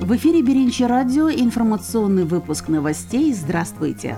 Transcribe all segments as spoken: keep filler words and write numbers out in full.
В эфире Биринчи радио, информационный выпуск новостей. Здравствуйте.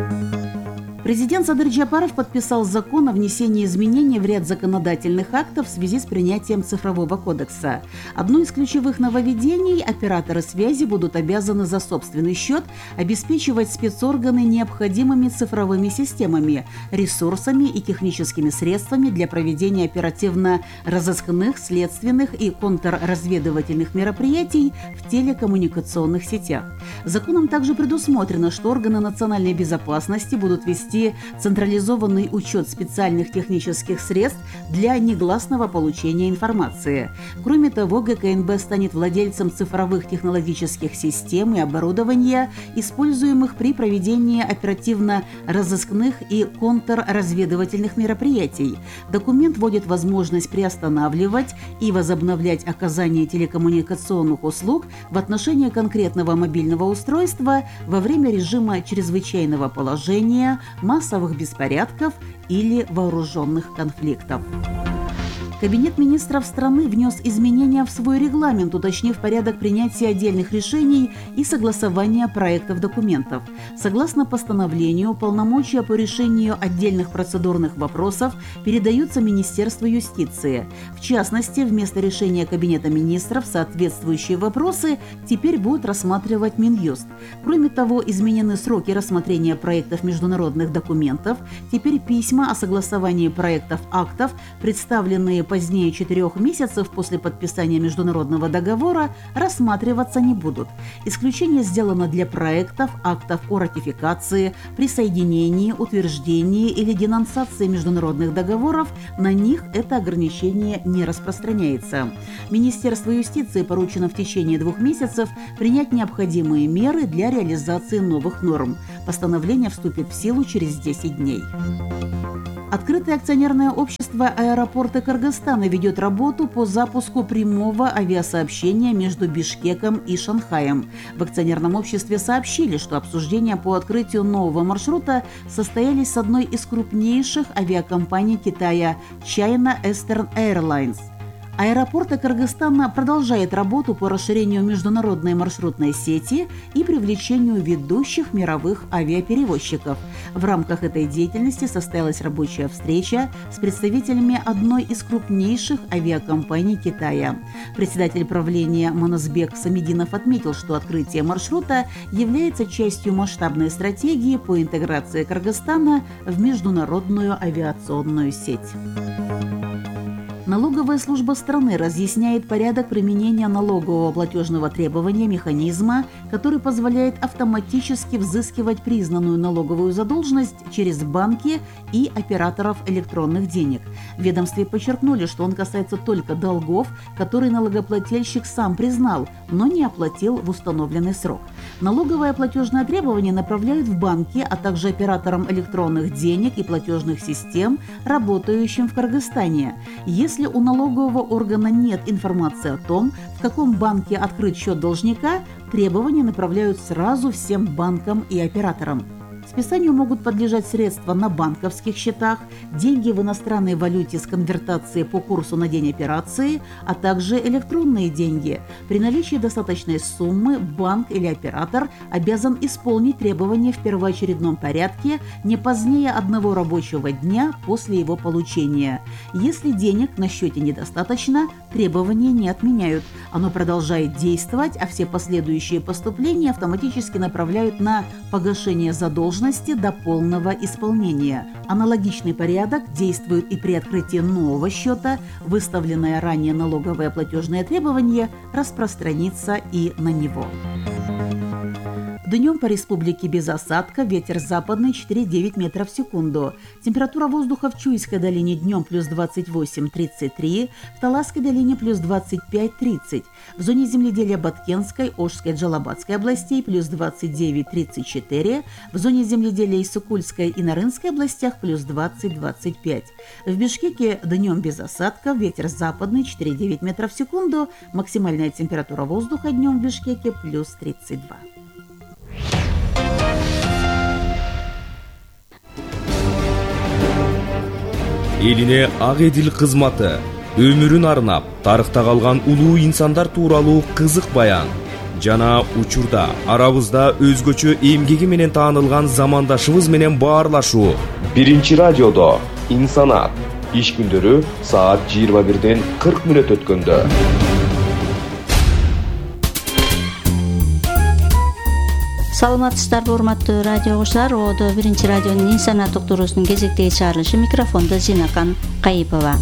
Президент Садыр Джапаров подписал закон о внесении изменений в ряд законодательных актов в связи с принятием цифрового кодекса. Одно из ключевых нововведений – операторы связи будут обязаны за собственный счет обеспечивать спецорганы необходимыми цифровыми системами, ресурсами и техническими средствами для проведения оперативно-розыскных, следственных и контрразведывательных мероприятий в телекоммуникационных сетях. Законом также предусмотрено, что органы национальной безопасности будут вести централизованный учет специальных технических средств для негласного получения информации. Кроме того, ГКНБ станет владельцем цифровых технологических систем и оборудования, используемых при проведении оперативно-розыскных и контрразведывательных мероприятий. Документ вводит возможность приостанавливать и возобновлять оказание телекоммуникационных услуг в отношении конкретного мобильного устройства во время режима чрезвычайного положения, массовых беспорядков или вооруженных конфликтов. Кабинет министров страны внес изменения в свой регламент, уточнив порядок принятия отдельных решений и согласования проектов документов. Согласно постановлению, полномочия по решению отдельных процедурных вопросов передаются Министерству юстиции. В частности, вместо решения Кабинета министров соответствующие вопросы теперь будут рассматривать Минюст. Кроме того, изменены сроки рассмотрения проектов международных документов. Теперь письма о согласовании проектов актов, представленные позднее четырех месяцев после подписания международного договора, рассматриваться не будут. Исключение сделано для проектов, актов о ратификации, присоединении, утверждении или денонсации международных договоров. На них это ограничение не распространяется. Министерству юстиции поручено в течение двух месяцев принять необходимые меры для реализации новых норм. Постановление вступит в силу через десять дней. Открытое акционерное общество «Аэропорты Кыргызстана» ведет работу по запуску прямого авиасообщения между Бишкеком и Шанхаем. В акционерном обществе сообщили, что обсуждения по открытию нового маршрута состоялись с одной из крупнейших авиакомпаний Китая – China Eastern Airlines. Аэропорты Кыргызстана продолжает работу по расширению международной маршрутной сети и привлечению ведущих мировых авиаперевозчиков. В рамках этой деятельности состоялась рабочая встреча с представителями одной из крупнейших авиакомпаний Китая. Председатель правления Манасбек Самединов отметил, что открытие маршрута является частью масштабной стратегии по интеграции Кыргызстана в международную авиационную сеть. Налоговая служба страны разъясняет порядок применения налогового платежного требования механизма, который позволяет автоматически взыскивать признанную налоговую задолженность через банки и операторов электронных денег. В ведомстве подчеркнули, что он касается только долгов, которые налогоплательщик сам признал, но не оплатил в установленный срок. Налоговое платежное требование направляют в банки, а также операторам электронных денег и платежных систем, работающим в Кыргызстане. Если Если у налогового органа нет информации о том, в каком банке открыт счет должника, требования направляют сразу всем банкам и операторам. Списанию могут подлежать средства на банковских счетах, деньги в иностранной валюте с конвертацией по курсу на день операции, а также электронные деньги. При наличии достаточной суммы банк или оператор обязан исполнить требования в первоочередном порядке не позднее одного рабочего дня после его получения. Если денег на счете недостаточно, требования не отменяют. Оно продолжает действовать, а все последующие поступления автоматически направляют на погашение задолженности до полного исполнения. Аналогичный порядок действует и при открытии нового счета. Выставленное ранее налоговое платежное требование распространится и на него. Днем по республике без осадка, ветер западный четыре-девять метров в секунду. Температура воздуха в Чуйской долине днем плюс двадцать восемь - тридцать три, в Таласской долине плюс двадцать пять - тридцать. В зоне земледелия Баткенской, Ошской, Джалабатской областей плюс двадцать девять - тридцать четыре, в зоне земледелия Иссыкульской и Нарынской областях плюс двадцать - двадцать пять. В Бишкеке днем без осадка, ветер западный четыре-девять метров в секунду, максимальная температура воздуха днем в Бишкеке плюс тридцать два. Элине ак эдил кызматы өмүрүн арнап тарыхта калган улуу инсандар тууралуу кызык баян. жана учурда арабызда өзгөчө эмгеги менен таанылган замандашыбыз менен баарлашуу. Биринчи радиодо инсанат иш күндөрү саат жыйырма бирден кырк мүнөт өткөндө. Саламатсыздарбы урматтуу радио угуучулар, Одо биринчи радионун инсанат уктуруусунун кезектеги чыгарылышы, микрофондо Зинакан Кайыпова.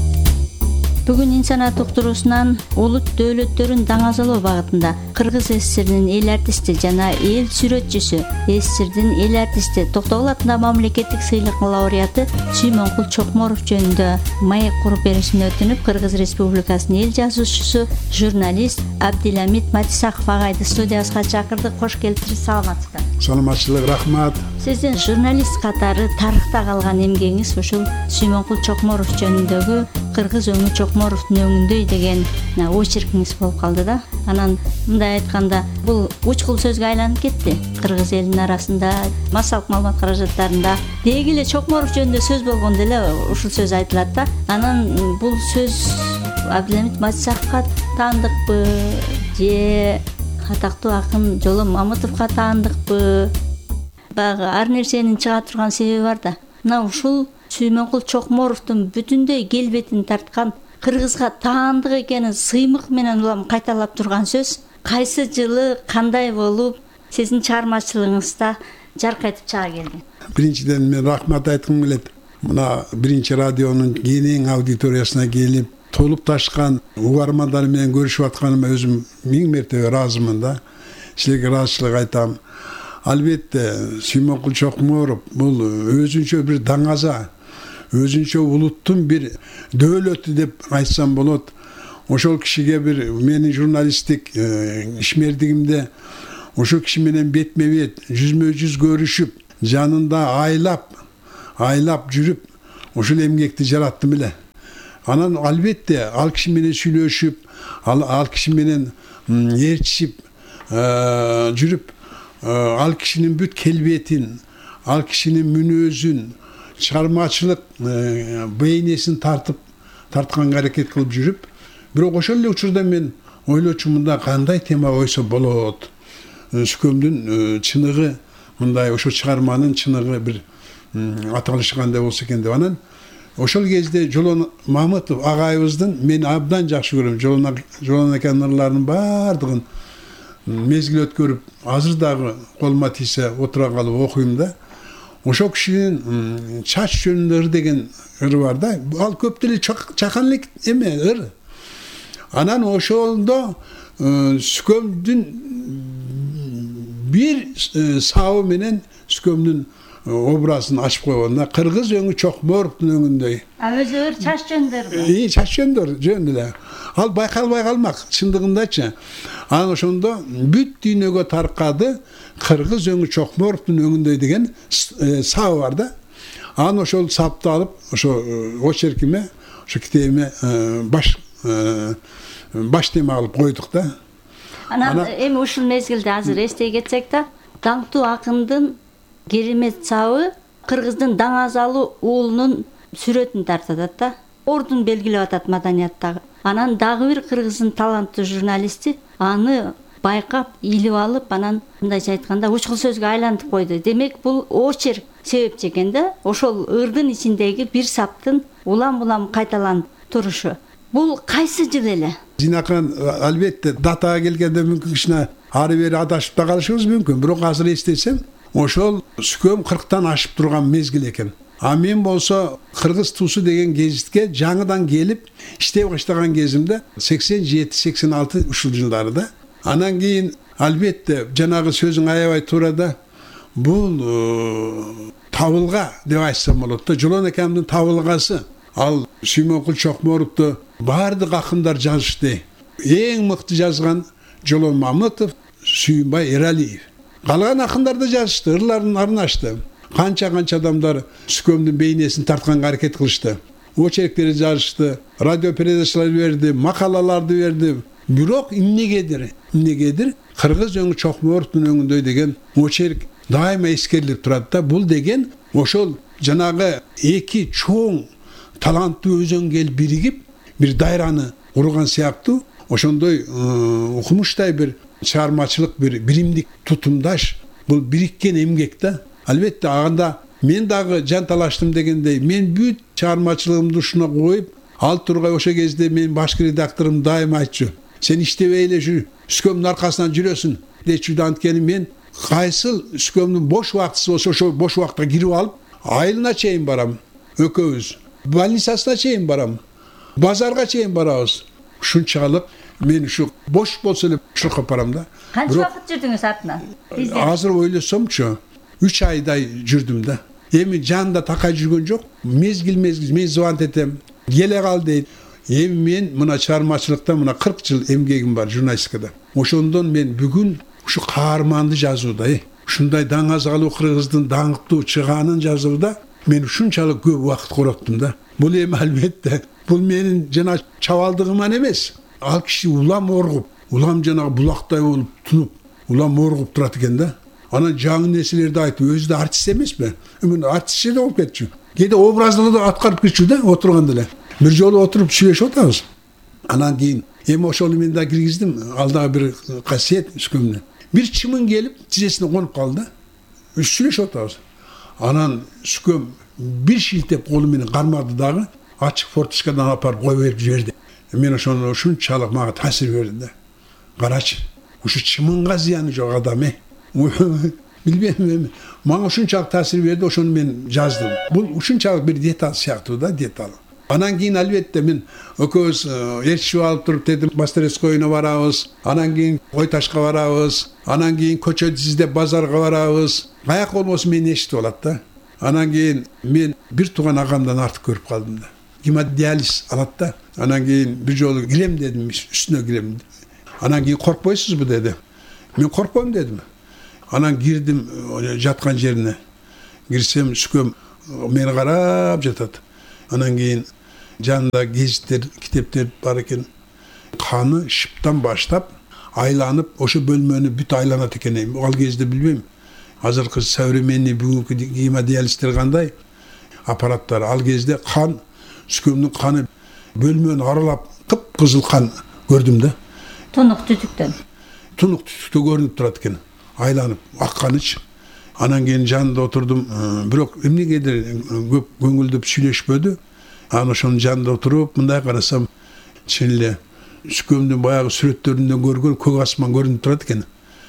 Бүгүн инсанат уктуруусунан улут дөөлөттөрүн даңазалоо багытында Кыргыз ССРдин эл артисти жана эл сүрөтчүсү, ССРдин эл артисти, Токтогул атындагы мамлекеттик сыйлыктын лауреаты Сүймөнкул Чокморов жөнүндө маек куруп беришин өтүнүп, Кыргыз Республикасынын эл жазуучусу, журналист Абдиламит Матисаков агайды студиябызга чакырдык. Кош келиптириз, саламатсызбы? Саламатчылык, рахмат. Сиздин журналист катары тарыхта калган эмгегиңиз ушул Сүймөнкул Чокморов жөнүндөгү Кыргыз өңү Чокморовдун өңүндөй деген очеркиңиз болуп калды да. Анан мындай айтканда, бул учкул сөзгө айланып кетти. Кыргыз элинин арасында массалык маалымат каражаттарында деги эле Чокморов жөнүндө сөз болгондо эле ушул сөз айтылат да. Анан бул сөз Абдиламит Матисаковго таандыкпы же атактуу акын Жоло Мамытовго таандыкпы? Багы ар нерсенин чыга турган себеби бар да. Мына ушул Сүймөнкул Чокморовдун бүтүндөй келбетин тарткан, Кыргызга таандык экенин сыймык менен улам кайталап турган сөз кайсы жылы кандай болуп сиздин чыгармачылыгыңызда жаркайтып чыга келди? Биринчиден мен рахмат айткым келет. Мына биринчи радионун кенен аудиториясына келип, толуп ташкан угармандар менен көрүшүп атканыма өзүм миң мертебе ыраазымын да. Силерге ыраазычылык айтам. Албетте, Сүймөнкул Чокморов бул өзүнчө бир даңаза, өзүнчө улуттун бир дөөлөтү деп айтсам болот. Ошол кишиге бир менин журналисттик ишмердигимде ошол киши менен бетме бет, жүзмө жүз көрүшүп, жанында айлап, айлап жүрүп, ошол эмгекти жараттым эле. Анан албетте, ал киши менен сүйлөшүп, ал, ал киши менен ээрчишип жүрүп, ал кишинин бүт келбетин, ал кишинин мүнөзүн, чыгармачылык бейнесин тартып, тартканга аракет кылып жүрүп, бирок ошол эле учурда мен ойлочумун, мында кандай тема койсо болот. Сүкөмдүн чыныгы, мындай ошол чыгарманын чыныгы бир аталышы кандай болсо экен деп. Анан ошол кезде Жоло Мамытов агайыбыздын мен абдан жакшы көрөм. Жолон аканын ырларынын баардыгын мезгил өткөрүп, азыр дагы колума тийсе отура калып окуйм да. Ошол кишинин чач жөнүндө ыр деген ыры бар да. Ал көп деле чаканлык эме ыр. Анан ошондо Сүкөмдүн бир сабы менен Сүкөмдүн образын ачып койгонда Кыргыз өңү Чокморовдун өңүндөй. А өзү ыр чач жөндөр. И чач жөндөр жөн эле. Ал байкалбай калмак чындыгындачы. Анан ошондо бүт дүйнөгө таркады Кыргыз өңү Чокморовдун өңүндөй деген сабы бар да. Анан ошол сапты алып, ошо очеркиме, ошо китебиме баш баш тема кылып койдук да. Анан эми ушул мезгилде азыр эстей кетсек да, даңктуу акындын керемет сабы Кыргыздын даңазалуу уулунун сүрөтүн тартат да. Ордун белгилеп атат маданияттагы. Анан дагы бир Кыргыздын таланттуу журналисти аны байкап, илип алып, анан мындайча айтканда учкул сөзгө айлантып койду. Демек, бул очерк себепчи экен да. Ошол ырдын ичиндеги бир саптын улам-улам кайталанып турушу. Бул кайсы жыл эле? Зинакан, албетте датага келгенде мүмкүн кичине ары бери адашып да калышыбыз мүмкүн. Бирок азыр эстесем, ошол Сүкөм кырктан ашып турган мезгил экен. А мен болсо Кыргыз туусу деген гезитке жаңыдан келип иштей баштаган кезимде сексен жети сексен алты ушул жылдарда. Анан кийин албетте жанагы сөзүң аябай туура да. Бул табылга деп айтсам болот да. Жолон акамдын табылгасы. Ал Сүймөнкул Чокморовду баардык акындар жазышты. Эң мыкты жазган Жоло Мамытов, Сүйүнбай Эралиев. Калган акындар да жазышты, ырларын арнашты. Канча-канча адамдар Сүкөмдүн бейнесин тартканга аракет кылышты. Очерктерди жазышты, радио передачалар берди, макалаларды берди. Бирок эмнегедир, эмнегедир Кыргыз өңү Чокморовдун өңүндөй деген очерк дайыма эскерилип турат да. Бул деген ошол жанагы эки чоң таланттуу өзөн келип биригип бир дайраны урган сыяктуу ошондой укмуштай бир чыгармачылык бир биримдик тутумдаш, бул бириккен эмгек да. Албетте анда мен дагы жан талаштым дегендей, мен бүт чыгармачылыгымды ушуна коюп, ал тургай ошо кезде мен башкы редакторум дайым айтчу. Сен иштебей эле жүр, үскөмдүн аркасынан жүрөсүң дечү да. Анткени мен кайсыл үскөмдүн бош убактысы болсо ошо бош убакытка кирип алып, айылына чейин барам. Экөөбүз больницасына чейин барам. Базарга чейин барабыз. Ушунчалык мен ушу бош болсо эле ушуга барам да. Канча убакыт жүрдүңүз артынан? Азыр ойлосомчу, үч айдай жүрдүм да. Эми жанында такай жүргөн жок. Мезгил мезгил мен звонт этем. Келе кал дейт. Эми мен мына чыгармачылыкта мына кырк жыл эмгегим бар журналистикада. Ошондон мен бүгүн ушу каарманды жазууда, ушундай даңазалуу кыргыздын даңктуу чыгаанын жазууда мен ушунчалык көп убакыт короттум да. Бул эми албетте бул менин жана чабалдыгыман эмес. Ал киши улам оргуп, улам жанагы булактай болуп тунуп, улам оргуп турат экен да. Анан жаңы нерселерди айтып, өзү да артист эмеспи? Мен артист да болуп кетчү. Кээде образдылықты аткарып кетчү да, отурганда эле. Бир жолу отуруп сүйлөшүп атабыз. Анан кийин эми ошону мен да киргиздим, ал дагы бир касиет үскөмдө. Бир чымын келип, тизесине конуп калды да. Сүйлөшүп атабыз. Анан үскөм бир шилтеп колу менен кармады дагы, ачык форточкадан алып барып кое берип жиберди. Мен ошону ушунчалык мага таасир берди да. Карачы, ушу чымынга зыяны жок адам э. Билбейм эми. Мага ушунчалык таасир берди, ошону мен жаздым. Бул ушунчалык бир деталь сыяктуу да, деталь. Анан кийин албетте мен экөөбүз ээрчип алып туруп дедим, Мастерскойуна барабыз. Анан кийин Кой Ташка барабыз. Анан кийин көчө издеп базарга барабыз. Каяк болбосун мени эшитип алат да. Анан кийин мен бир тууган агамдан артык көрүп калдым да. Гемодиализ алат да. Анан кийин бир жолу кирем дедим, үстүнө кирем. Анан кийин коркпойсузбу деди. Мен коркпойм дедим. Анан кирдим жаткан жерине. Кирсем үскөм мени карап жатат. Анан кийин жанында гезиттер, китептер бар экен. Каны шыптан баштап айланып, ошо бөлмөнү бүт айланат экен. Ал кезде билбейм. Азыркы современный бүгүнкү гемодиализдер кандай аппараттар. Ал кезде кан, үскөмдүн каны бөлмөнү аралап кып-кызыл кан көрдүм да. Тунук түтүктөн. Тунук түтүктө көрүнүп турат экен. Айланып, акканыч. Анан кийин жанында отурдум. Бирок эмнегедир көп көңүлдөп сүйлөшпөдү. Анан ошонун жанында отуруп, мындай карасам, чын эле үскөмдүн баягы сүрөттөрүндөн көргөн көк асман көрүнүп турат экен.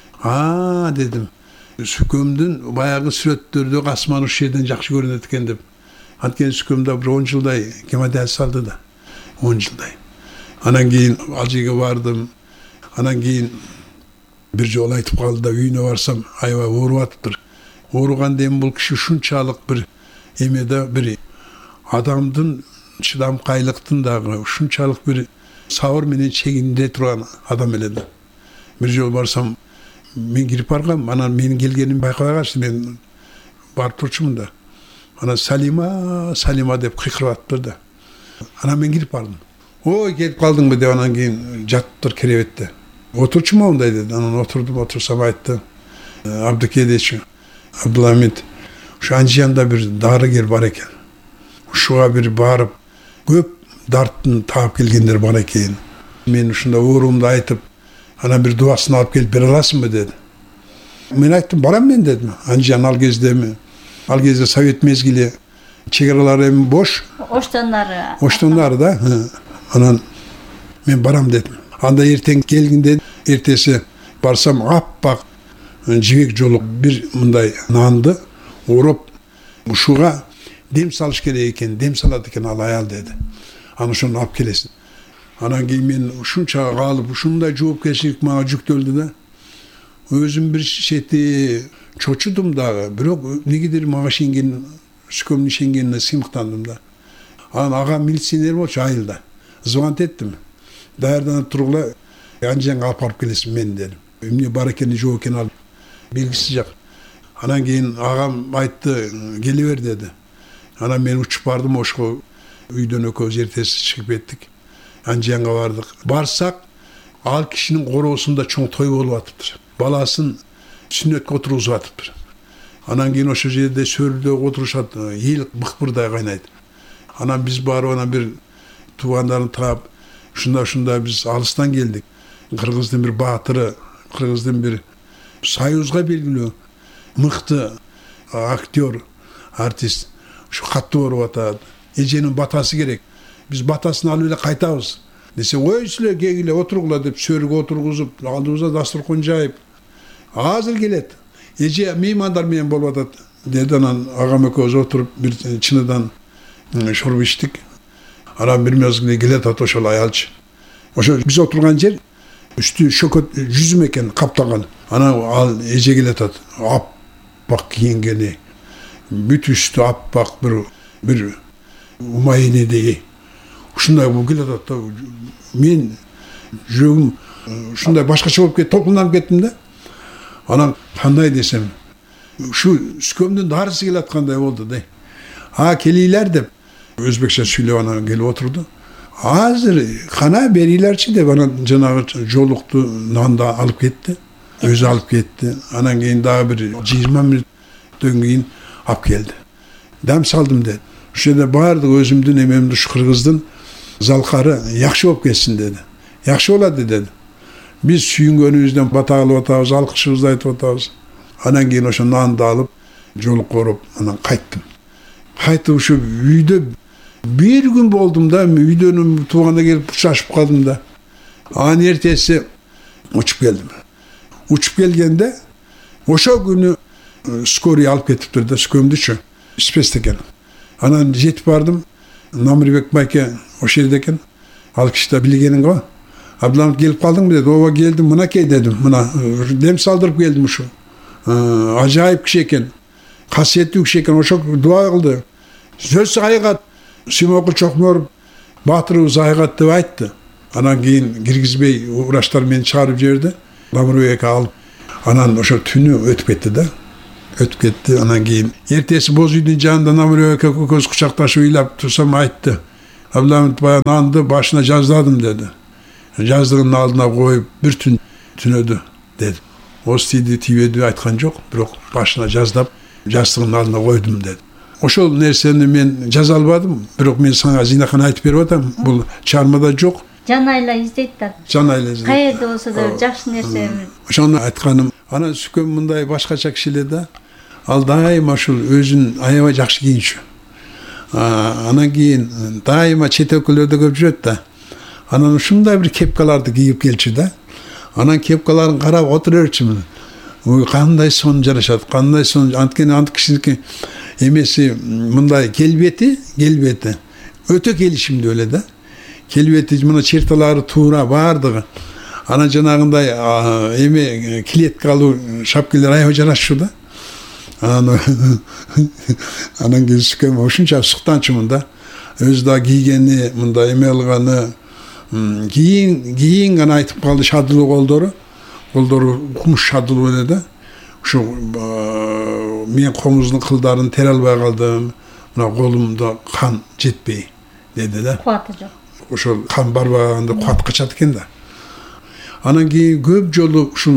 А, дедим. Үскөмдүн баягы сүрөттөрдөгү асман ушул жерден жакшы көрүнөт экен деп. Анткени үскөмдө бир он жылдай гемодиализ алды да. он жылдай. Анан кийин ал жерге бардым. Анан кийин бир жолу айтып калды да, үйүнө барсам, аябай ооруп атыптыр. Ооруганда эми бул киши ушунчалык бир эме да, бир адамдын чыдамкайлыктын дагы ушунчалык бир сабыр менен чегинде турган адам эле да. Бир жолу барсам, мен кирип баргам, анан менин келгенимди байкабай калышты, мен барып турчумун да. Анан Салима, Салима деп кыйкырып атыптыр да. Анан мен кирип бардым. Ой, келип калдыңбы деп, анан кийин жатыптыр керебетте. Отурчумун мындай деди. Анан отурдум, отурсам айтты. Абдыкедич, Абдуламид, ушу Анжиянда бир дарыгер бар экен. Ушуга бир барып, көп дарттын таап келгендер бар экен. Мен ушунда оорумду айтып, анан бир дубасын алып келип бере аласыңбы деди. Мен айттым, барам мен дедим. Анжиян ал кезде, ал кезде совет мезгили, чегаралар эми бош. Оштоннары. Оштоннары да. Анан мен барам дедим. Анда эртең келгенде, эртеси барсам, аппак жибек жолук бир мындай нанды ороп, ушуга дем салыш керек экен, дем салат экен ал аял деди. Аны ошону алып келесиң. Анан кийин мен ушунча калып, ушундай жоопкерчилик мага жүктөлдү да. Өзүм бир чети чочудум дагы, бирок негедир мага ишенген, үскөмдүн ишенгенине сыймыктандым да. Анан ага милиционер болчу айылда. Звонт эттим. Даярданып тургула, Анжиянга алып барып келесиң мен дедим. Эмне бар экени жок экени ал белгисиз жак. Анан кийин агам айтты, келе бер деди. Анан мен учуп бардым, ошко үйдөн экөөбүз эртеси чыгып кеттик. Анжиянга бардык. Барсак, ал кишинин короосунда чоң той болуп атыптыр. Баласын сүннөткө отургузуп атыптыр. Анан кийин ошол жерде сөрүдө отурушат, эл быкпырдай кайнайт. Анан биз барып, анан бир туугандарын таап, ушунда ушунда биз алыстан келдик. Кыргыздын бир баатыры, Кыргыздын бир союзга белгилүү мыкты актер, артист ушу катты барып атат. Эженин батасы керек. Биз батасын алып эле кайтабыз десе, ой силер кегиле отургула деп сөргө отургузуп, алдыбызга дасторкон жайып, азыр келет. Эже меймандар менен болуп атат деди. Анан агам экөөбүз отуруп бир чыныдан шорбу ичтик. Анан бир мезгилде келет ат ошол аялчы. Ошо биз отурган жер үстү шөкөт жүзүм экен каптаган. Анан ал эже келет ат. Аппак кийингени, бүт үстү аппак бир бир умайнедей. Ушундай болуп келет ат. Мен жүрөгүм ушундай башкача болуп кетти, толкунданып кеттим да. Анан кандай десем, ушу үскөмдүн дарысы келе аткандай болду да. А келийлер деп өзбекче сүйлөп анан келип отурду. Азыр кана берилерчи деп анан жанагы жолукту нанда алып кетти. Өзү алып кетти. Анан кийин дагы бир жыйырма мүнөттөн кийин алып келди. Дам салдым dedi. Ошо жерде баардык өзүмдүн эмемди ушу кыргыздын залкары жакшы болуп кетсин деди. Жакшы болот деди. Биз сүйүнгөнүбүздөн бата кылып атабыз, алкышыбызды айтып атабыз. Анан кийин ошо нанды алып, жолукка уруп, анан кайттым. Кайтып ушу үйдө бир күн болдум да, үйдөн тууганда келип шашып калдым да. Анан эртеси учуп келдим. Учуп келгенде ошо күнү скорый алып кетиптир да, скөмдүчү. Спес экен. Анан жетип бардым. Намырбек байке ошол жерде экен. Ал киши да билгенин го. Абдыламов келип калдыңбы деди. Ооба келдим, мынакей дедим. Мына дем салдырып келдим ушу. Ажайып киши экен. Касиеттүү киши экен. Ошо дуа кылды. Сөз айгат. Сүймөнкул Чокморов баатырыбыз айгат деп айтты. Анан кийин киргизбей врачтар мени чыгарып жиберди. Намырбек алып. Анан ошо түнү өтүп кетти да. Өтүп кетти. Анан кийин эртеси боз үйдүн жанында Намырбек экөөбүз кучакташып ыйлап турсам айтты. Абдыламов баягы нанды башына жаздадым деди. Жаздыгынын алдына коюп бир түн түнөдү деди. Осы тийди тийбеди айткан жок, бирок башына жаздап жастыгынын алдына койдум деди. Ошол нерсени мен жаза албадым, бирок мен сага зыйнаканы айтып берип атам. Бул чармада жок. Жан айла издейт да. Жан айла издейт. Каерде болсо да жакшы нерсе. Ошону айтканым. Анан сүкөм мындай башкача киши эле да. Ал дайыма ушул өзүн аябай жакшы кийинчү. Анан кийин дайыма чет өлкөлөрдө көп жүрөт да. Анан ушундай бир кепкаларды кийип келчү да. Анан кепкаларын карап отура берчүмүн. Ой, кандай сон жарашат, кандай сон, анткени ант кишиники эмеси мындай келбети, келбети өтө келишимдүү эле да. Келбети мына черталары туура бардыгы. Анан жанагындай эме клеткалуу шапкалар аябай жарашчу да. Анан анан кийин сүкөм ушунча суктанчумун да. Өзү да кийгени, мындай эме алганы, кийин кийин гана айтып калды шадылуу колдору. Колдору кумуш шадылуу эле да. Ушу мен комуздун кылдарын тере албай калдым. Мына колумда кан жетпей деди да. Куаты жок. Ошол кан барбаганда куат качат экен да. Анан кийин көп жолу ушул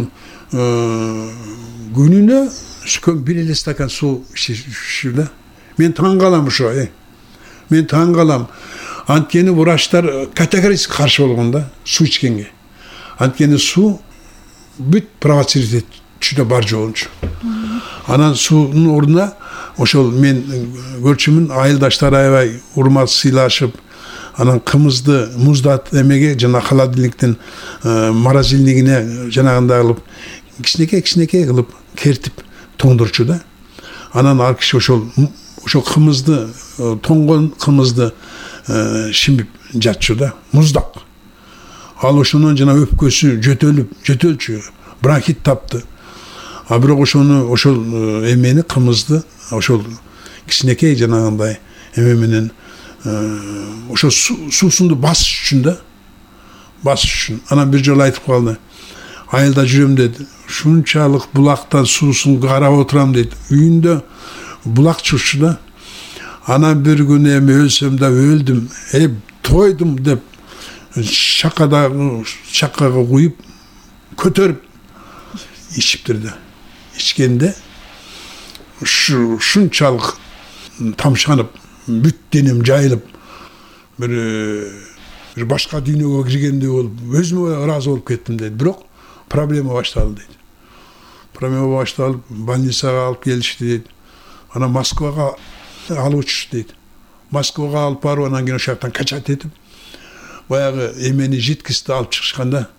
күнүнө сүкөм бир эле стакан суу ичиши да. Мен таң калам ошо, э. Мен таң калам. Анткени врачтар категорически каршы болгон да суу ичкенге. Анткени суу бүт провоцировать этчү бар жолунчу. Анан суунун ордуна ошол мен көрчүмүн айылдаштар аябай урмат сыйлашып, анан кымызды муздат эмеге жана холодильниктен морозильнигине жанагындай кылып кичинекей кичинекей кылып кертип тоңдурчу да. Анан ал киши ошол ошол кымызды, тоңгон кымызды шимип жатчу да, муздак. Ал ошонун жана өпкөсү жөтөлүп, жөтөлчү, бронхит тапты. А бирок ошону ошол эмени кымызды ошол кичинекей жанагындай эме менен ошо суусунду басыш үчүн да. Басыш үчүн. Анан бир жолу айтып калды. Айылда жүрөм деди. Шунчалык булактан суусун карап отурам деди. Үйүндө булак чурчу да. Анан бир күнү эми өлсөм да өлдүм. Э, тойдум деп шакадагы чаккага куюп көтөрүп ичиптир да. Ичкенде ушу шунчалык тамшанып, бүт денем жайылып, бир башка дүйнөгө киргендей болуп өзүмө ыраазы болуп кеттим дейт. Бирок проблема башталды дейт. Проблема башталып больницага алып келишти дейт. Анан Москвага алып учушту дейт. Москвага алып барып анан кийин ошол жактан качат этип баягы эмени жеткизди, алып чыгышканда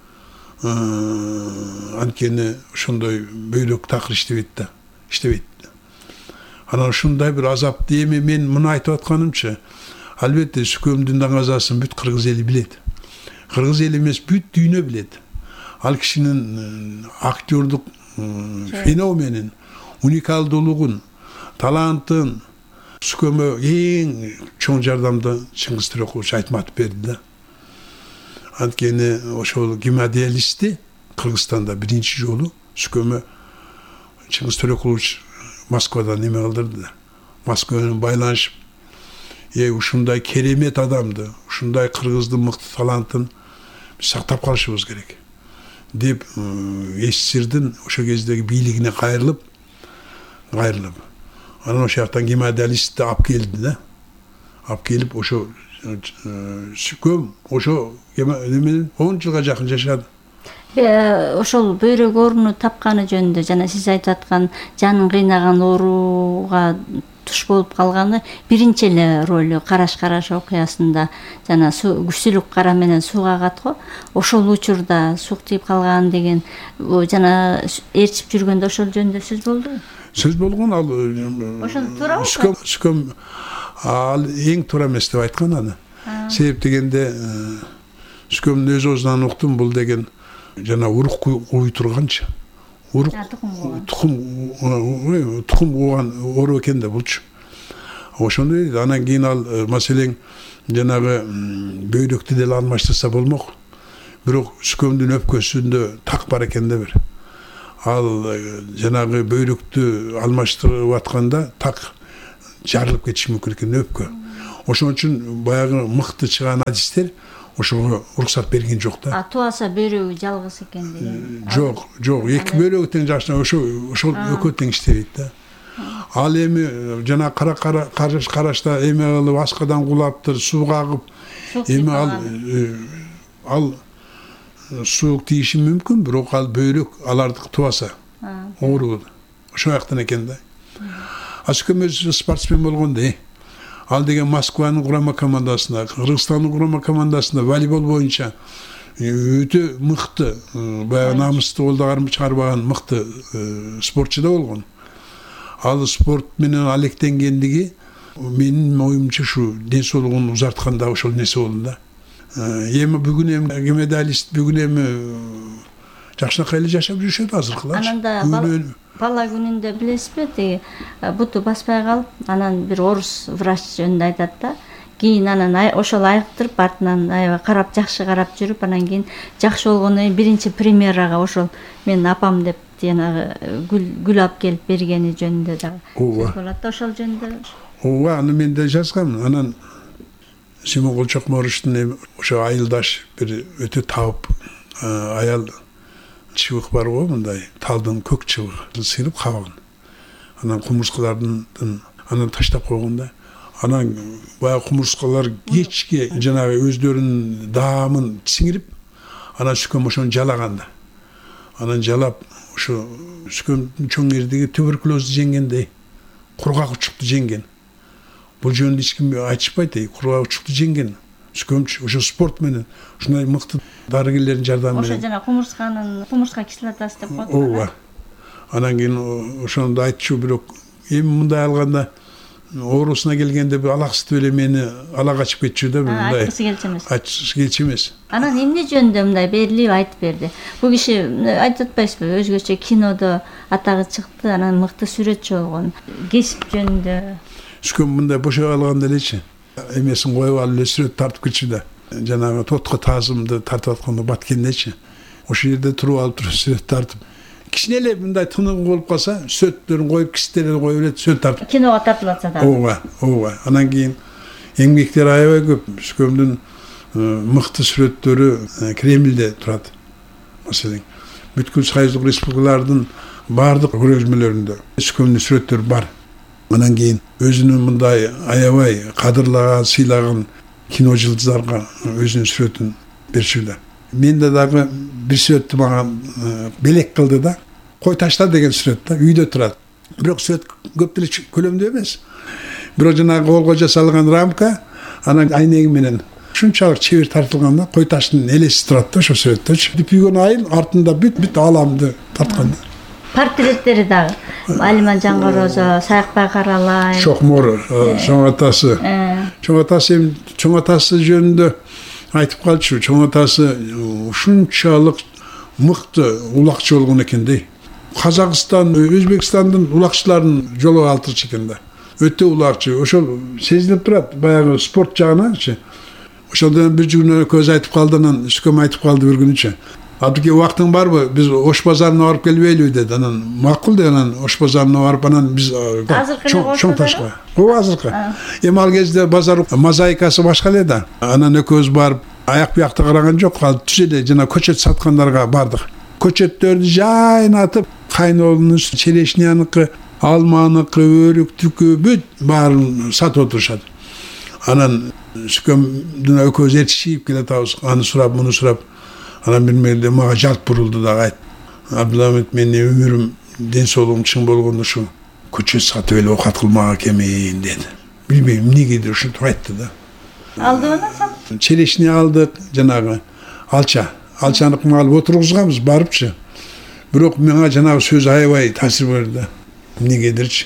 анткени ошондой бөйрөк такыр иштебейт да, иштебейт. Анан ушундай бир азапты эми мен муну айтып атканымчы, албетте Сүкөмдүн даңазасын бүт кыргыз эли билет. Кыргыз эли эмес, бүт дүйнө билет. Ал кишинин актёрдук феноменин, уникалдуулугун, талантын Сүкөмө эң чоң жардамды Чыңгыз Төрекулович Айтматов берди да. Анткени ошол гемодиализди Кыргызстанда биринчи жолу Сүкөмө Чыңгыз Төрекулович Москвадан неме кылдырды да. Москва менен байланышып, э ушундай керемет адамды, ушундай кыргыздын мыкты талантын сактап калышыбыз керек деп СССРдин ошол кездеги бийлигине кайрылып, кайрылып. Анан ошол жактан гемодиализди алып келди да. Алып келип ошо Сүкөм ошо неменен он жылга жакын жашады. Ошол бөйрөк ооруну тапканы жөнүндө жана сиз айтып аткан жанын кыйнаган ооруга туш болуп калганы биринчи эле ролу Караш-Караш окуясында жана күчтүүлүк кара менен сууга агат го. Ошол учурда сук тийип калган деген жана ээрчип жүргөндө ошол жөнүндө сөз болдубу? Сөз болгон ал ошол туурабы? Сүкөм ал эң туура эмес деп айткан аны. Себеп дегенде Сүкөмдүн өз оозунан уктум, бул деген жана урук кууй турганчы. Урук тукум тукум кууган оору экен да булчу. Ошону дейт. Анан кийин ал маселең жанагы бөйрөктү деле алмаштырса болмок. Бирок Сүкөмдүн өпкөсүндө так бар экен да бир. Ал жанагы бөйрөктү алмаштырып атканда так жарылып кетиши мүмкүн экен өпкө. Ошон үчүн баягы мыкты чыган адистер ошого уруксат берген жок да. А туаса бөйрөгү жалгыз экен деген. Жок, жок, эки бөйрөгү тең жашына ошо ошол экөө тең иштебейт да. Ал эми жана кара кара караш карашта эме кылып аскадан кулаптыр, сууга агып, эми ал ал суук тийиши мүмкүн, бирок ал бөйрөк алардык туаса оору ошол жактан экен да. А Сүкөм өзү спортсмен болгондо, ал деген Москванын курама командасына, Кыргызстандын курама командасына волейбол боюнча өтө мыкты, баягы намыстуу колдо чыгарбаган мыкты спортчу да болгон. Ал спорт менен алектенгендиги менин оюмча ушу ден соолугун узартканда ошол нерсе болду да. Эми бүгүн эми гемодиализ бүгүн эми жакшынакай эле жашап жүрүшөт азыркылар. Ананда бала күнүндө билесизби, тиги буту баспай калып, анан бир орус врач жөнүндө айтат да. Кийин анан ошол айыктырып, артынан аябай карап, жакшы карап жүрүп, анан кийин жакшы болгондон кийин биринчи премьерага ошол менин апам деп жанагы гүл алып келип бергени жөнүндө дагы сөз болот да, ошол жөнүндө. Ооба, аны мен да жазгам. Анан Симонгул Чокморовичтин ошо айылдаш бир өтө табып аял чыбык бар го, мындай талдын көк чыбыгы сыйрып кабагын. Анан кумурскалардын анан таштап койгон да. Анан баягы кумурскалар кечке жанагы өздөрүнүн даамын сиңирип, анан Сүкөм ошону жалаган да. Анан жалап ошо Сүкөмдүн чоң эрдиги туберкулезду жеңгендей, кургак учукту жеңген. Бул жөнүндө эч ким айтышпайт, кургак учукту жеңген. Сүкөмчү ошо спорт менен ушундай мыкты дарыгерлердин жардамы менен. Ошо жана кумурсканын кумурска кислотасы деп коет. Ооба. Анан кийин ошону айтчу, бирок эми мындай алганда оорусуна келгенде бир алаксытып эле мени ала качып кетчү да, мындай. Айткысы келчү эмес. Айткысы келчү эмес. Анан эмне жөнүндө мындай берилип айтып берди. Бул киши айтып атпайсызбы, өзгөчө кинодо атагы чыкты, анан мыкты сүрөтчү болгон. Кесип жөнүндө. Сүкөм мындай бошой алганда элечи эмесин коюп алып эле сүрөт тартып кетчү да. Жанагы тотко таазымды тартып атканда баткендечи. Ошол жерде туруп алып туруп сүрөт тартып. Кичине эле мындай тыныгы болуп калса, сөттөрүн коюп, кистерин коюп эле сүрөт тартып. Кинога тартып атса да. Ооба, ооба. Анан кийин эмгектер аябай көп. Сүкөмдүн мыкты сүрөттөрү Кремльде турат. Маселен, бүткүл Союздук республикалардын бардык көргөзмөлөрүндө Сүкөмдүн сүрөттөрү бар. Анан кийин өзүнүн мындай аябай кадырлаган, сыйлаган кино жылдыздарга өзүнүн сүрөтүн беришүүдө. Менде дагы бир сүрөттү мага белек кылды да. Кой ташта деген сүрөт да, үйдө турат. Бирок сүрөт көп деле көлөмдүү эмес. Бирок жанагы колго жасалган рамка, анан айнеги менен ушунчалык чебер тартылган да, кой таштын элеси турат да ошо сүрөттөчү. Күйгөн айыл артында бүт бүт ааламды тарткан. Портреттери дагы Алиман Жаңгорозо, Саякбай Каралай, Шокмор, чоң атасы. Чоң атасы, чоң атасы жөнүндө айтып калчу. Чоң атасы ушунчалык мыкты улакчы болгон экен дей. Казакстан, Өзбекстандын улакчыларын жолу алтырчу экен да. Өтө улакчы. Ошол сезилип турат, баягы спорт жагыначы. Ошондон бир күнү көз айтып калды, анан Сүкөм айтып калды бир күнүчө. Адыке убактың барбы? Биз Ош базарына барып келбейлиби dedi. Анан макул деп анан Ош базарына барып анан биз чоң ташка. Ооба азыркы. Эми ал кезде базар мозаикасы башка эле да. Анан экөөбүз барып аяк биякты караган жок, ал түз эле жана көчөт саткандарга бардык. Көчөттөрдү жайнатып, кайнолунун черешняныкы, алманыкы, өрүктүкү бүт баарын сатып отурушат. Анан Сүкөмдүн экөөбүз эртишип келатабыз, аны сурап, муну сурап. Анан бир мезгилде мага жалт бурулду да айт. Абдуламит, менин өмүрүм, ден соолугум чың болгондо ушу көчөт сатып эле оокат кылмак экенмин деди. Билбейм эмнегедир ушинтип айтты да. Алдыбы сам? Черешне алдык, жанагы алча. Алчаны алып отургузганбыз барыпчы. Бирок мага жанагы сөз аябай таасир берди. Эмнегедирчи.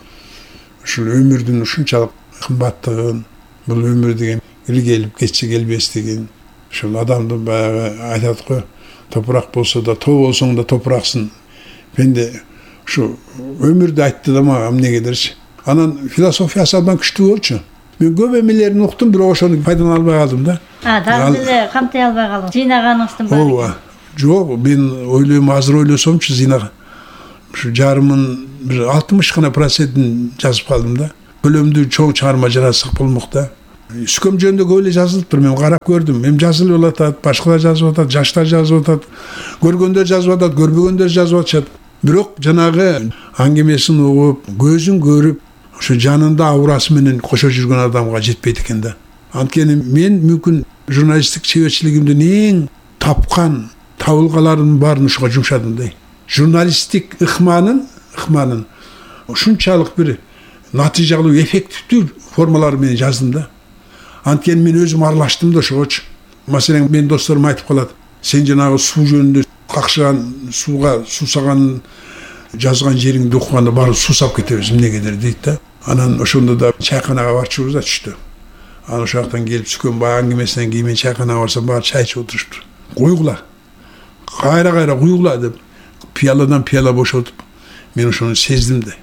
Ушул өмүрдүн ушунчалык кымбаттыгын, бул өмүр деген келип кетчи келбестигин, ушул адамды баягы айтат го, топурак болсо да, тоо болсоң да топураксың. Менде ушу өмүрдү айтты да мага эмнегедирчи. Анан философиясы абдан күчтүү болчу. Мен көп эмелерин уктум, бирок ошону пайдалана албай калдым да. А, дагы эле камтай албай калдым. Жыйнаганыңыздын баары. Ооба. Жок, мен ойлойм, азыр ойлосомчу зинага. Ушу жарымын бир алтымыш гана процентин жазып калдым да. Көлөмдүү чоң чыгарма жарасак болмок да. Сүкөм жөнүндө көп эле жазылыптыр, мен карап көрдүм. Эми жазылып атат, башкалар жазып атат, жаштар жазып атат, көргөндөр жазып атат, көрбөгөндөр жазып атышат. Бирок жанагы аңгемесин угуп, көзүн көрүп, ошо жанында аурасы менен кошо жүргөн адамга жетпейт экен да. Анткени мен мүмкүн журналисттик чеберчилигимдин эң тапкан табылгаларымдын баарын ушуга жумшадым да. Журналисттик ыкманын, ыкманын ушунчалык бир натыйжалуу, эффективдүү формалар менен жаздым да. Анткени мен өзүм аралаштым да ошогочу. Маселен, мен досторум айтып калат, сен жанагы суу жөнүндө какшыган, сууга суусаган жазган жериңди окуганда барып суусап кетебиз, эмнегедир дейт да. Анан ошондо да чайканага барчубуз да түштө. Анан ошол жактан келип Сүкөм баягы аңгемесинен кийин мен чайканага барсам, баары чай ичип отуруштур. Куйгула. Кайра-кайра куйгула деп пияладан пияла бошотуп, мен ошону сездим да.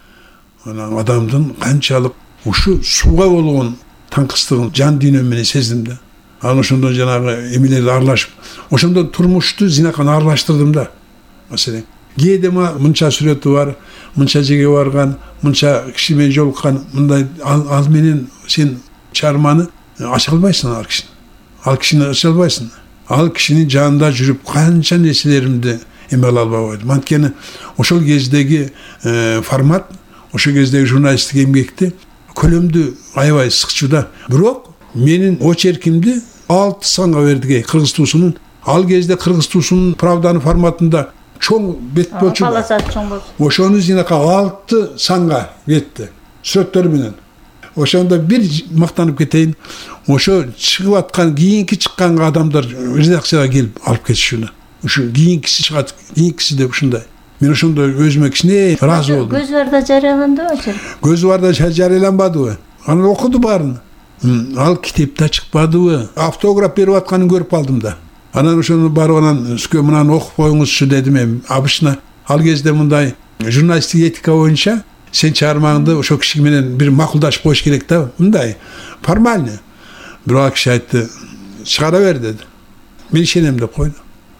Анан адамдын канчалык ушу сууга болгон таңкыстыгын жан дүйнөм менен сездим да. Анан ошондон жанагы эмелерди аралашып, ошондон турмушту зинаканы аралаштырдым да. Маселен, кээде мынча сүрөтү бар, мынча жерге барган, мынча киши менен жолуккан, мындай ал, ал менен сен чыгарманы ача албайсың ал кишини. Ал кишини ача албайсың. Ал кишинин жанында жүрүп канча нерселеримди эме ала албай койдум. Анткени ошол кездеги э, формат, ошол кездеги журналисттик эмгекти көлөмдүү аябай сыкчу да. Бирок менин очеркимди алты санга бердик Кыргыз туусунун. Ал кезде Кыргыз туусунун Правданын форматында чоң бет болчу. Паласат чоң болчу. Ошону зинака алты санга берди. Сүрөттөр менен. Ошондо бир мактанып кетейин. Ошо чыгып аткан, кийинки чыккан адамдар редакцияга келип алып кетишүнө. Ушу кийинкиси чыгат, кийинкиси деп ушундай. Мен ошондо өзүмө кичине ыраазы болдум. Көз барда жарыяландыбы очерк? Көз барда жарыяланбадыбы? Аны окуду баарын. Ал китепте чыкпадыбы? Автограф берип атканын көрүп калдым да. Анан ошону барып анан Сүкөм мынаны окуп коюңузчу дедим эми. Абычна ал кезде мындай журналисттик этика боюнча сен чыгармаңды ошо киши менен бир макулдашып коюш керек да. Мындай формально. Бирок киши айтты, чыгара бер деди. Мен ишенем деп койду.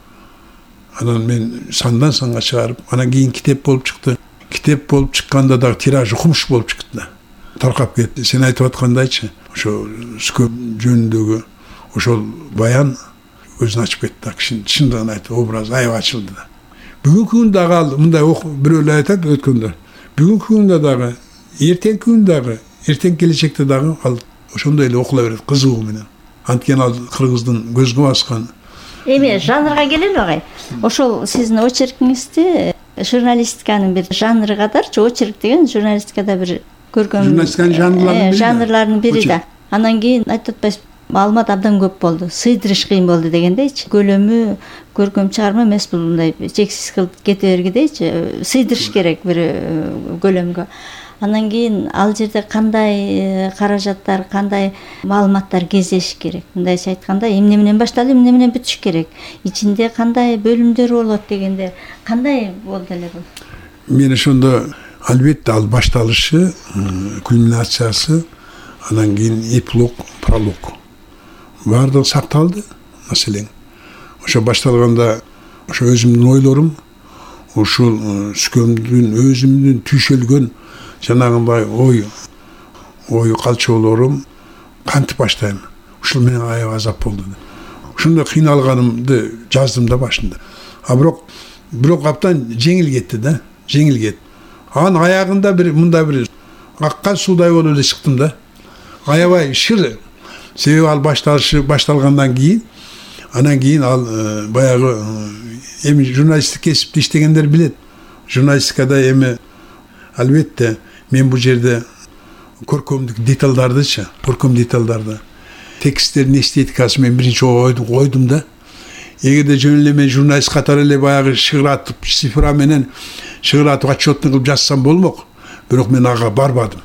Анан мен сандан санга чыгарып, анан кийин китеп болуп чыкты. Китеп болуп чыкканда дагы тиражы кумуш болуп чыкты да. Таркап кетти. Сен айтып аткандайчы, ошо Сүкөм жөнүндөгү ошол баян өзүн ачып кетти да. Кишинин чындыгын айтып, образ аябай ачылды да. Бүгүнкү күндө дагы ал мындай бирөөлөр айтат өткөндө. Бүгүнкү күндө дагы, эртеңки күндө дагы, эртең келечекте дагы ал ошондой эле окула берет кызыгуу менен. Анткени ал кыргыздын көзгө баскан. Эми жанрга келели агай. Ошол сиздин очеркиңизди журналистиканын бир жанры катарчы, очерк деген журналистикада бир көркөм Журналистиканын жанрларынын бири да. жанрларынын бири да. Очерк. Анан кийин айтып атпайсыз, маалымат абдан көп болду, сыйдырыш кыйын болду дегендейчи. Көлөмү көркөм чыгарма эмес, бул мындай чексиз кылып кете бергидейчи, сыйдырыш керек бир көлөмгө. Анан кийин ал жерде кандай каражаттар, кандай маалыматтар кездеш керек. Мындайча айтканда, эмне менен башталып, эмне менен бүтүш керек. Ичинде кандай бөлүмдөр болот дегенде, кандай болду эле бул? Мен ошондо албетте ал башталышы, кульминациясы, анан кийин эпилог, пролог. Бардыгы сакталды, маселең. Ошо башталганда ошо өзүмдүн ойлорум, ушул сүкөмдүн өзүмдүн түйшөлгөн жанагындай ой ой калчоолорум кантип баштайм. Ушул менен аябай азап болду. Ошондой кыйналганымды жаздым да башында. А бирок бирок абдан жеңил кетти да, жеңил кетти. Анын аягында бир мында бир аккан суудай болуп эле чыктым да. Аябай шыр. Себеби ал башталышы башталгандан кийин, анан кийин ал баягы эми журналисттик кесипте иштегендер билет. Журналистикада эми албетте мен бул жерде көркөмдүк деталдардычы, көркөм деталдарды, тексттердин эстетикасын мен биринчи койдум да. Эгерде жөн эле мен журналист катары эле баягы шыгыратып, цифра менен шыгыратып отчетный кылып жазсам болмок. Бирок мен ага барбадым.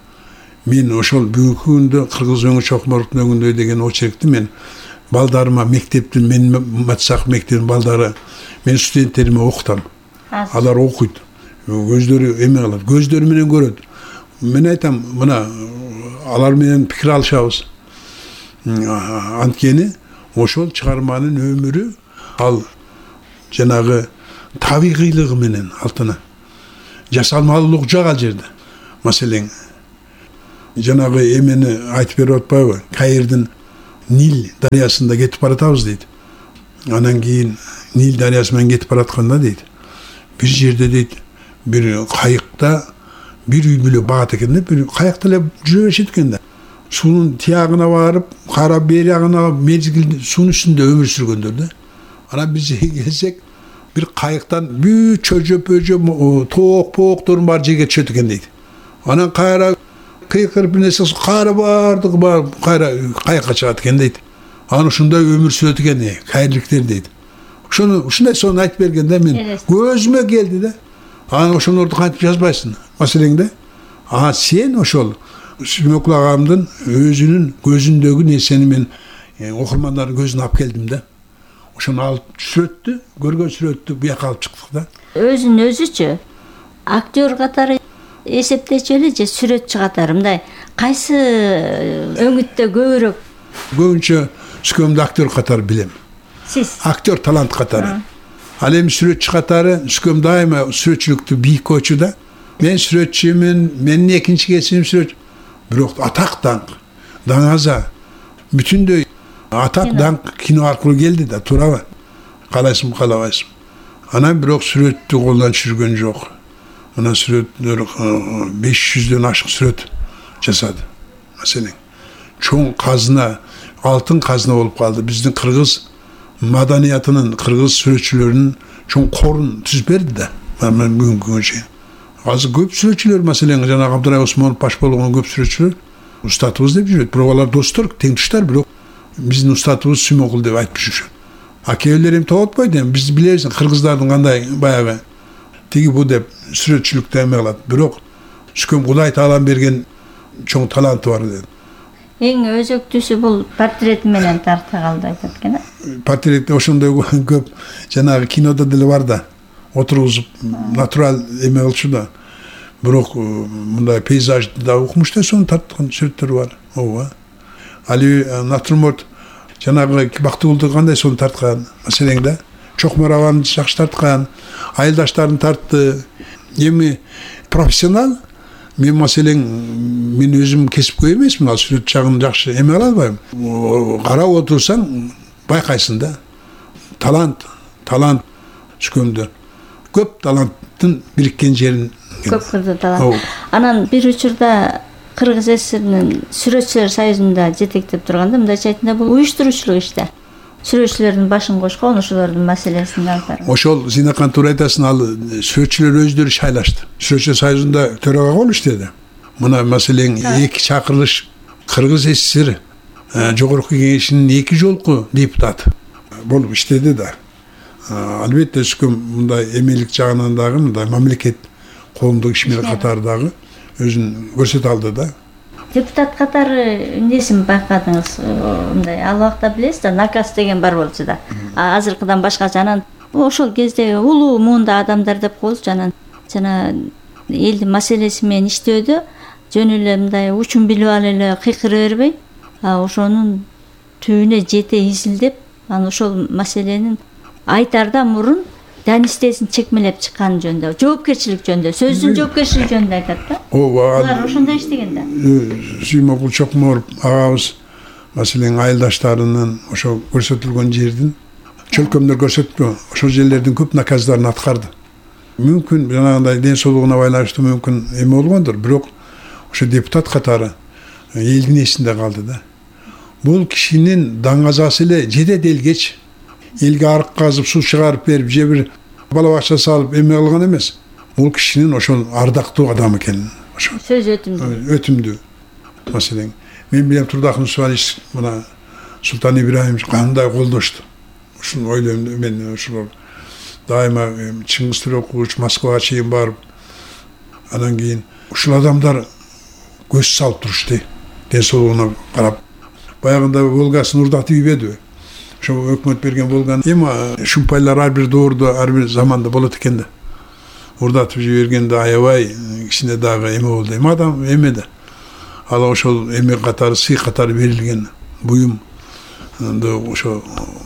Мен ошол бүгүнкү күндө Кыргыз өңү Чокморовдун өңүндөй деген очеркти мен балдарыма мектептин, мен Матсак мектебинин балдары, мен студенттериме окутам. Алар окуйт. Көздөрү эме кылат, көздөрү менен көрөт. Мен айтам, мына алар менен пикир алышабыз. Анткени ошол чыгарманын өмүрү ал жанагы табигыйлыгы менен алтына. Жасалмалуулук жок ал жерде. Маселең жанагы эмени айтып берип атпайбы? Каирдин Нил дарыясында кетип баратабыз дейт. Анан кийин Нил дарыясы менен кетип баратканда дейт. Бир жерде дейт, бир кайыкта бир үй бүлө багат экен да, бир каякта эле жүрө беришет экен да. Суунун тиягына барып, кара бери ягына мезгил суунун үстүндө өмүр сүргөндөр да. Анан биз келсек, бир кайыктан бүт чөжөп-өжөп, тоок-пооктор бар жерге түшөт экен дейт. Анан кайра кыйкырып нерсе кайра бардыгы бар, кайра кайыкка чыгат экен дейт. Анан ушундай өмүр сүрөт экен кайырликтер дейт. Ошону ушундай сонун айтып бергенде мен көзүмө келди да. Анан ошолорду кантип жазбайсың? Маселең да. А сен ошол Сүмөкул агамдын өзүнүн көзүндөгү нерсени мен окурмандардын көзүнө алып келдим да. Ошону алып сүрөттү, көргөн сүрөттү буяка алып чыктык да. Өзүн өзүчү актер катары эсептечели же сүрөтчү катары мындай кайсы өңүттө көбүрөөк? Көбүнчө сүкөмдү актер катары билем. Сиз актер талант катары. Ал эми сүрөтчү катары сүкөм дайыма сүрөтчүлүктү бийик койчу да. Мен сүрөтчүмүн, менин экинчи кесибим сүрөтчү. Бирок атак даңк, даңаза бүтүндөй атак даңк кино аркылуу келди да, туурабы? Калайсың, калабайсың. Анан бирок сүрөттү колдон түшүргөн жок. Анан сүрөттөр беш жүздөн ашык сүрөт жасады. Маселең чоң казына, алтын казына болуп калды. Биздин кыргыз маданиятынын, кыргыз сүрөтчүлөрүнүн чоң корун түзүп берди да. Мен бүгүнкү күнгө чейин азыр көп сүрөтчүлөр, маселен жана Абдырай Осмонов баш болгон көп сүрөтчүлөр устатыбыз деп жүрөт. Бирок алар достор, теңдештер, бирок биздин устатыбыз Сүмөкул деп айтып жүрүшөт. А кээбилер эми тоотпойт, эми биз билебиз кыргыздардын кандай баягы тиги бу деп сүрөтчүлүктө эме кылат. Бирок Сүкөм Кудай таалам берген чоң таланты бар деп. Эң өзөктүүсү бул портрет менен тарта калды айтат экен. Портрет ошондой көп жанагы кинодо деле бар да. Отургузуп натурал эме кылчу да. Бирок мындай пейзажды да укмуштар сону тарткан сүрөттөр бар. Ооба. Али натурморт жанагы Бактыгулду кандай сону тарткан, маселең да. Чокморованы жакшы тарткан, айылдаштарын тартты. Эми профессионал мен маселең мен өзүм кесипкөй эмесмин, ал сүрөт жагын жакшы эме кыла албайм. Карап отурсаң байкайсың да. Талант, талант Сүкөмдө. Көп таланттын бириккен жерин. Көп кырды талант. Анан бир учурда Кыргыз ССРнин сүрөтчүлөр союзунда жетектеп турганда мындайча айтканда бул уюштуруучулук иште. Сүрөтчүлөрдүн башын кошкон, ошолордун маселесин алып барган. Ошол Зинакан туура айтасың, ал сүрөтчүлөр өздөрү шайлашты. Сүрөтчүлөр союзунда төрага болуп иштеди. Мына маселен эки чакырылыш Кыргыз ССР жогорку кеңешинин эки жолку депутаты болуп иштеди да. Албетте өскөн мындай эмелик жагынан дагы мындай мамлекет коомдук ишмер катары дагы өзүн көрсөтө алды да. Депутат катары эмнесин байкадыңыз? Мындай ал убакта билесиз да, наказ деген бар болчу да. Азыркыдан башкача анан ошол кезде улуу муунда адамдар деп коелучу, анан жана элдин маселеси менен иштөөдө жөн эле мындай учун билип алып эле кыйкыра бербей, ошонун түбүнө жете изилдеп, анан ошол маселенин айтардан мурун данистесин чекмелеп чыккан жөнүндө, жоопкерчилик жөнүндө, сөздүн жоопкерчилиги жөнүндө айтат да. Булар ошондой иштеген да. Сүймөнкул Чокморов агабыз маселен айылдаштарынын ошо көрсөтүлгөн жердин чөлкөмдөр көрсөттү, ошол жерлердин көп наказдарын аткарды. Мүмкүн жанагындай ден соолугуна байланыштуу мүмкүн эме болгондур, бирок ошо депутат катары элдин эсинде калды да. Бул кишинин даңазасы эле жетет элгеч. Элге арык казып, суу чыгарып берип, же бир бала бакча салып эме кылган эмес. Бул кишинин ошол ардактуу адам экенин, ошо сөз өтүмдүү. Өтүмдүү. Маселен, мен билем Турдакын Субалич мына Султан Ибраимович кандай колдошту. Ушуну ойлойм, мен ошол дайыма Чыңгыз Төрөкулович Москвага чейин барып, анан кийин ушул адамдар көз салып турушту, ден соолугуна карап. Баягында Волгасын урдатып ийбедиби? Ошо өкмөт берген болгон эми шумпайлар ар бир доордо, ар бир заманда болот экен да. Урдатып жибергенде аябай кичине дагы эме болду. Эми адам эме да. Ал ошол эме катары, сый катары берилген буюм ошо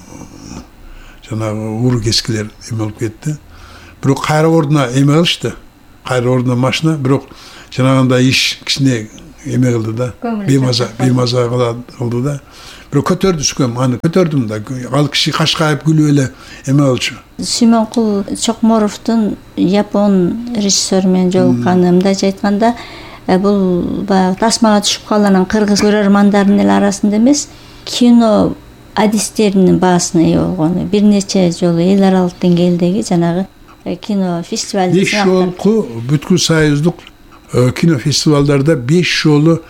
жанагы уур кескилер эме болуп кетти. Бирок кайра ордуна эме кылышты. Кайра ордуна машина, бирок жанагындай иш кичине эме кылды да. Беймаза, беймаза кылды да. Бирок көтөрдү сүкөм, аны көтөрдүм да. Ал киши кашкайып күлүп эле эме болчу. Сүймөнкул Чокморовдун Япон режиссеру менен жолукканы, мындайча айтканда, бул баягы тасмага түшүп калган кыргыз көрөрмандарынын эле арасында эмес, кино адистеринин баасына ээ болгону. Бир нече жолу эл аралык деңгээлдеги жанагы кино фестивалдын беш жолку бүткүл союздук кино фестивалдарда беш жолу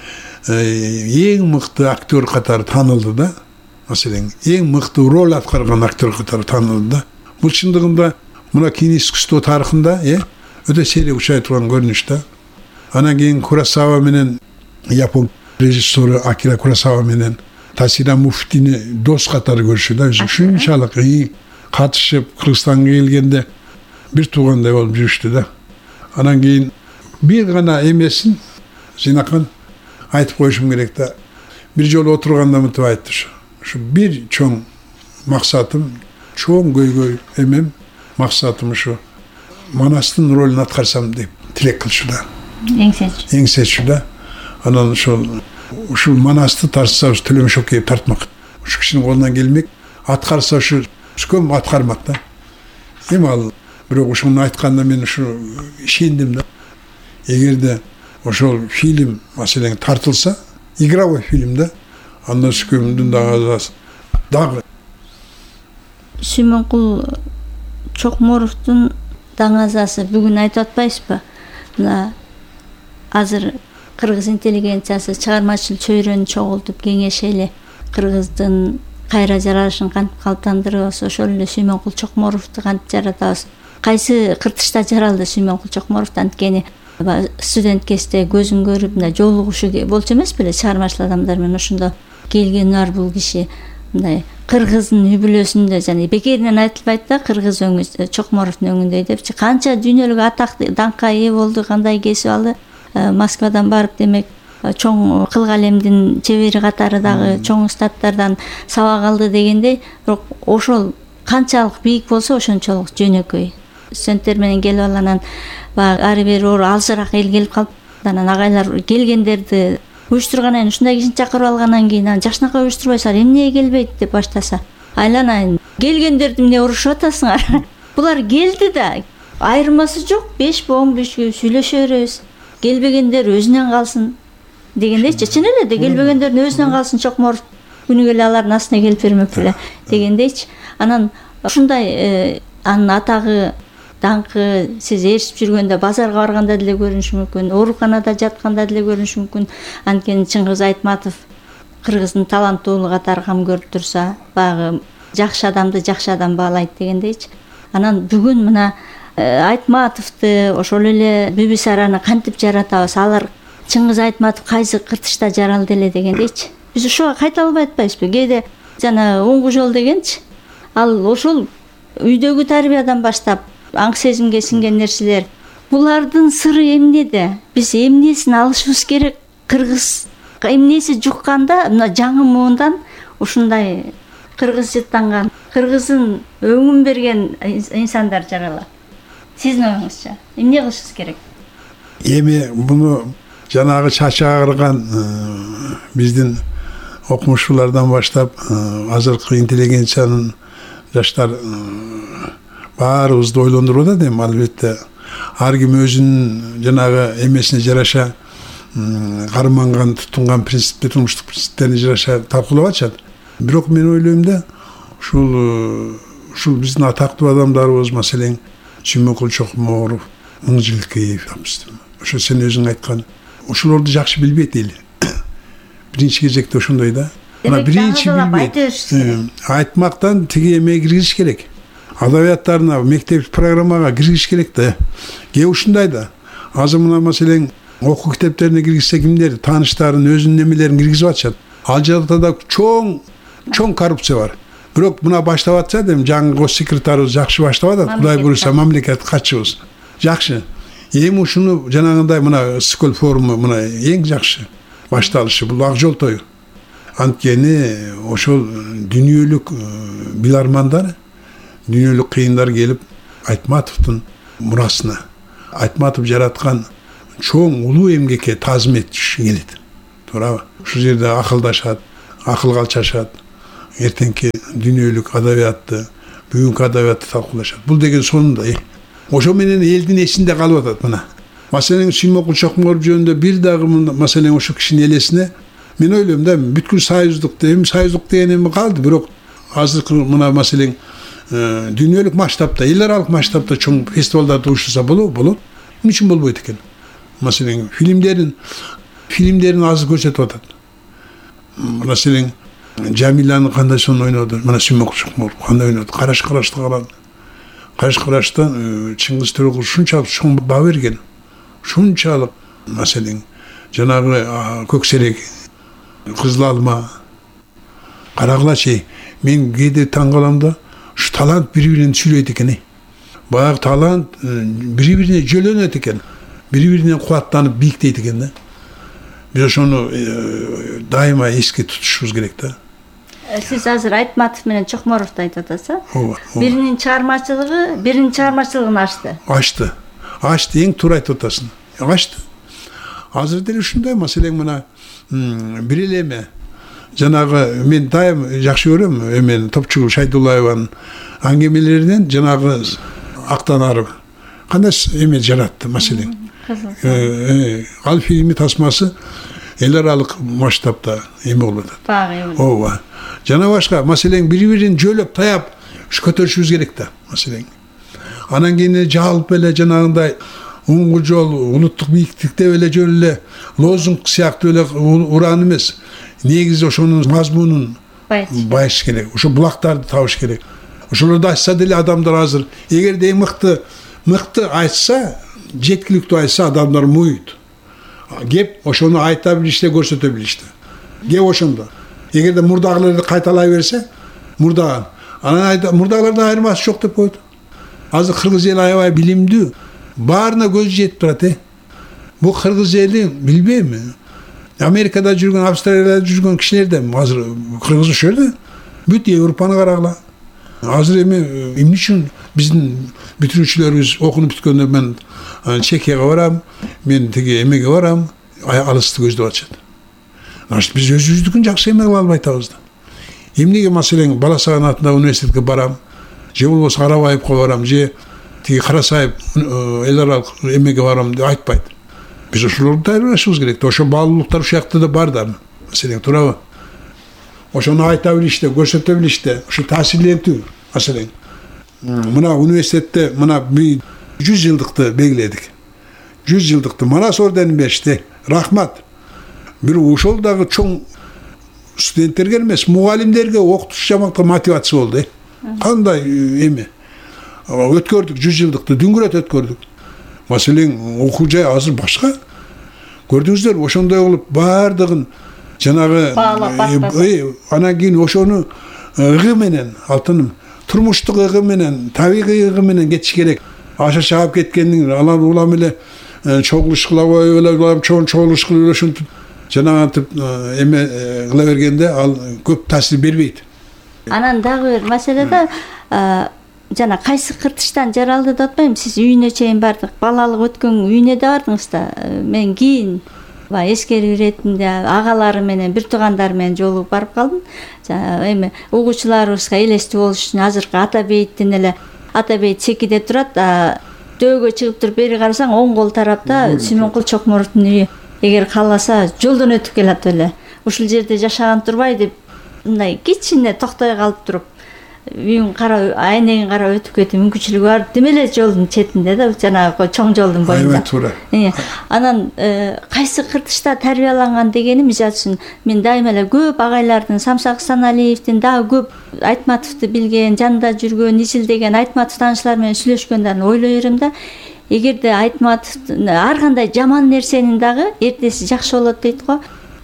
эң мыкты актер катары таанылды да. Маселен, эң мыкты роль аткарган актер катары таанылды да. Бул чындыгында мына кино искусство тарыхында э өтө серий учай турган көрүнүш да. Анан кийин Куросава менен Япон режиссеру Акира Куросава менен Тасира Муфтини дос катары көрүшү да. Ушунчалык катышып Кыргызстанга келгенде бир туугандай болуп жүрүштү да. Анан кийин бир гана эмесин Зинакан айтып коюшум керек да. Бир жолу отурганда мынтип айтты. Ушу бир чоң максатым, чоң көйгөй эмем, максатым ушу Манастын ролун аткарсам деп тилек кылчу да. Эңсечү. Эңсечү да. Анан ошол ушул Манасты тартса Төлөмшөкөев тартмак. Ушу кишинин колунан келмек, аткарса ушу сүкөм аткармак да. Эми ал бирок ушуну айтканда мен ушу ишендим да. Эгерде ошол фильм маселен тартылса, игровой фильм да, анда сүкөмдүн дагы дагы Сүймөнкул Чокморовдун даңазасы бүгүн айтып атпайсызбы? Мына азыр кыргыз интеллигенциясы чыгармачыл чөйрөнү чогултуп кеңешели, кыргыздын кайра жаралышын кантип калыптандырабыз, ошол эле Сүймөнкул Чокморовду кантип жаратабыз? Кайсы кыртышта жаралды Сүймөнкул Чокморов? Анткени студент кезде көзүн көрүп мындай жолугушу болчу эмес беле чыгармачыл адамдар менен ошондо келген бар бул киши. Мындай кыргыздын үй бүлөсүндө жана бекеринен айтылбайт да, кыргыз өңү Чокморовдун өңүндөй депчи. Канча дүйнөлүк атак даңкка ээ болду, кандай кесип алды. Москвадан барып демек чоң кыл калемдин чебери катары дагы чоң статтардан сабак алды дегендей, бирок ошол канчалык бийик болсо ошончолук жөнөкөй. Студенттер менен келип алганан баягы ары бери оор алжыраак эл келип калып, анан агайлар келгендерди уюштургандан кийин ушундай кишини чакырып алгандан кийин анан жакшынакай уюштурбайсыңар, эмнеге келбейт деп баштаса, айланайын келгендерди эмне урушуп атасыңар? Булар келди да, айырмасы жок, беш он беш сүйлөшө беребиз. Келбегендер өзүнөн калсын дегендейчи, чын эле де келбегендердин өзүнөн калсын Чокморов күнү келе алардын астына келип бермек беле дегендейчи. Анан ушундай анын атагы даңкы сиз ээрчип жүргөндө базарга барганда деле көрүнүшү мүмкүн, ооруканада жатканда деле көрүнүшү мүмкүн. Анткени Чыңгыз Айтматов кыргыздын таланттуулугу катары кам көрүп турса, баягы жакшы адамды жакшы адам баалайт дегендейчи. Анан бүгүн мына Айтматовду, ошол эле Бибисараны кантип жаратабыз? Алар Чыңгыз Айтматов кайсы кыртышта жаралды эле дегендейчи. Биз ушуга кайта албай атпайбызбы? Кээде жана оңгу жол дегенчи. Ал ошол үйдөгү тарбиядан баштап аң сезимге сиңген нерселер. Булардын сыры эмнеде? Биз эмнесин алышыбыз керек? Кыргыз эмнеси жукканда мына жаңы муундан ушундай кыргыз жыттанган, кыргыздын өңүн берген инсандар жаралат. Сиздин оюңузча эмне кылышыбыз керек? Эми буну жанагы чачы агырган биздин окумуштуулардан баштап азыркы интеллигенциянын жаштар баарыбызды ойлондуруп атат. Эми албетте ар ким өзүнүн жанагы эмесине жараша карманган, тутунган принциптер, турмуштук принциптерине жараша талкуулап атышат. Бирок мен ойлойм да, ушул ушул биздин атактуу адамдарыбыз, маселен Сүймөнкул Чокморов, Мыңжылкиев, ошо сен өзүң айткан, ошолорду жакшы билбейт эл. Биринчи кезекте ошондой да. Мына биринчи билбейт. Айтмактан тиги эме киргизиш керек. Адабияттарына, мектеп программага киргизиш керек да. Кээ ушундай да. Азыр мына маселен окуу китептерине киргизсе кимдер тааныштарын, өзүнүн немелерин киргизип атышат. Ал жакта да чоң чоң коррупция бар. Бирок мына баштап атса эми жаңы гос секретарыбыз жакшы баштап атат. Кудай буйруса мамлекет катчыбыз. Жакшы. Эми ушуну жанагындай мына Скол форуму мына эң жакшы башталышы. Бул ак жол тою. Анткени ошол дүйнөлүк билармандар, дүйнөлүк кыйындар келип Айтматовдун мурасына, Айтматов жараткан чоң улуу эмгекке таазим этиши келет. Туурабы? Ушул жерде акылдашат, акыл калчашат. Эртеңки дүйнөлүк адабиятты, бүгүнкү адабиятты талкуулашат. Бул деген сонунда ошо менен элдин эсинде калып атат мына. Маселен Сүймөнкул Чокморов жөнүндө бир дагы маселен ошо кишинин элесине мен ойлойм да, бүткүл союздук эми союздук деген эми калды, бирок азыркы мына маселен дүйнөлүк масштабта, эл аралык масштабта чоң фестивалдарды уюштурса болот, болот. Эмне үчүн болбойт экен? Маселен фильмдерин фильмдерин азыр көрсөтүп атат. Маселен Жамиланы кандай сон ойноду, мына Сүймөнкул Чокморов кандай ойноду, караш карашты карады. Караш караштан Чыңгыз Төрөкул ушунчалык чоң баа берген. Ушунчалык маселен жанагы көксерек, кызыл алма, карагылачы. Мен кээде таң калам да, ушу талант бири-бирин сүйлөйт экен. Баягы талант бири-бирине жөлөнөт экен. Бири-биринен кубаттанып бийиктейт экен да. Биз ошону дайыма эске тутушубуз керек да. Сиз азыр Айтматов менен Чокморовду айтып атасыз. Биринин чыгармачылыгы, биринин чыгармачылыгын ачты. Ачты. Ачты, эң туура айтып атасың. Ачты. Азыр деле ушундай маселең мына бир эле эме. Жанагы мен дайым жакшы көрөм эмен Топчугул Шайдуллаеванын аңгемелеринен жанагы Актанаров кандай эме жаратты маселең. Ал фильми тасмасы эл аралык масштабта эме болуп атат. Ооба. Жана башка маселең бири-бирин жөлөп таяп көтөрүшүбүз керек да маселең. Анан кийин жалпы эле жанагындай оңгу жол, улуттук бийиктикте эле жөн эле лозунг сыяктуу эле уран эмес. Негизи ошонун мазмунун байыш керек. Ошо булактарды табыш керек. Ошолорду айтса деле адамдар азыр эгерде эң мыкты мыкты айтса, жеткиликтүү айтса адамдар муйт. Кеп ошону айта билиште, көрсөтө билиште. Кеп ошондо. Эгерде мурдагыларды кайталай берсе, мурдаган. Анан мурдагыларда айырмасы жок деп койду. Азыр кыргыз эл аябай билимдүү. Баарына көз жетип турат, э. Бул кыргыз эли билбейм. Америкада жүргөн, Австралияда жүргөн кишилерден азыр кыргыз ошол жерде. Бүт Европаны карагыла. Азыр эми эмне үчүн биздин бүтүрүүчүлөрүбүз окунуп бүткөндө мен Чехияга барам, мен тиги эмеге барам, алысты көздөп атышат. Значит, биз өзүбүздүкүн жакшы эме кыла албай атабыз да. Эмнеге маселен Баласаган атындагы университетке барам, же болбосо Карабаевка барам, же тиги Карасаев эл аралык эмеге барам деп айтпайт. Биз ошолорду даярдашыбыз керек. Ошо баалуулуктар ушакта да бар да. Маселен турабы? Ошону айта билиште, көрсөтө билиште, ошо таасирлентүү. Маселен, мына университетте мына жүз жылдыкты белгиледик. жүз жылдыкты Манас орденин беришти. Рахмат. Бир ошол дагы чоң студенттерге эмес, мугалимдерге, окутуучу жамаатка мотивация болду. Кандай эме? Өткөрдүк жүз жылдыкты, дүңгүрөт өткөрдүк. Маселен, окуу жай азыр башка. Көрдүңүздөр, ошондой кылып баардыгын жанагы анан кийин ошону ыгы менен, алтыным, турмуштук ыгы менен, табигый ыгы менен кетиш керек. Аша чаап кеткендин алар улам эле чогулуш кыла коюп, чоң чогулуш кылып ушинтип жанагынтип эме кыла бергенде ал көп таасир бербейт. Анан дагы бир маселе да, жана кайсы кыртыштан жаралды деп атпайм, сиз үйүнө чейин бардык, балалык өткөн үйүнө да бардыңыз да. Мен кийин эскерүү иретинде агалары менен, бир туугандар менен жолугуп барып калдым. Эми угуучуларыбызга элестүү болуш үчүн азыркы Ата бейиттин эле Ата бейит Секиде турат, дөөгө чыгып туруп бери карасаң оң кол тарапта Сүймөнкул Чокморовдун үйү. Эгер кааласа жолдон өтүп келат эле. Ушул жерде жашаган турбай деп мындай кичине токтой калып туруп, үйүн карап, айнегин карап өтүп кетүү мүмкүнчүлүгү бар. Деме эле жолдун четинде да, жанагы чоң жолдун боюнда. Туура. Анан кайсы кыртышта тарбияланган дегени, мисалы үчүн, мен дайыма эле көп агайлардын, Самсак Саналиевдин, дагы көп Айтматовду билген, жанында жүргөн, изилдеген Айтматов таанышлар менен сүйлөшкөндөрүн ойлой берем да. Эгерде Айтматов ар кандай жаман нерсенин дагы эртеси жакшы болот дейт го.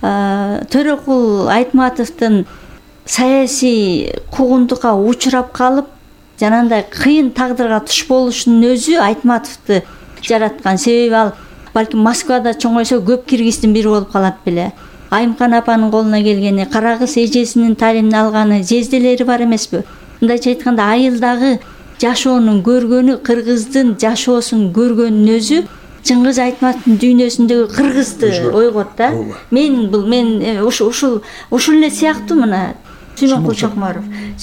Төрөкул Айтматовдун саясий куугунтукка учурап калып, жанандай кыйын тагдырга туш болушунун өзү Айтматовду жараткан. Себеби ал балким Москвада чоңойсо көп киргиздин бири болуп калат беле. Айымкан апанын колуна келгени, Карагыз эжесинин талимин алганы, жезделери бар эмеспи? Мындайча айтканда, айылдагы жашоонун көргөнү, кыргыздын жашоосун көргөнүн өзү Чыңгыз Айтматовдун дүйнөсүндөгү кыргызды ойгот да. Мен бул мен ушул ушул эле сыяктуу мына Сүймөнкул Чокморов.